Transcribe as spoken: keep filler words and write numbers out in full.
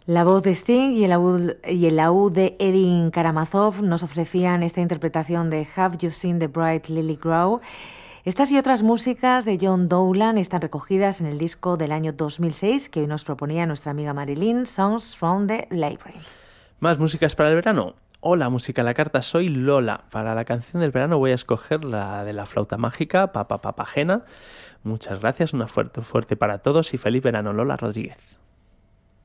La voz de Sting y el laúd, y el laúd de Edin Karamazov nos ofrecían esta interpretación de Have You Seen the Bright Lily Grow. Estas y otras músicas de John Dowland están recogidas en el disco del año dos mil seis que hoy nos proponía nuestra amiga Marilyn, Songs from the Labyrinth. ¿Más músicas para el verano? Hola, música a la carta, soy Lola. Para la canción del verano voy a escoger la de la flauta mágica, Papa Papagena. Muchas gracias, una fuerte fuerte para todos y feliz verano, Lola Rodríguez.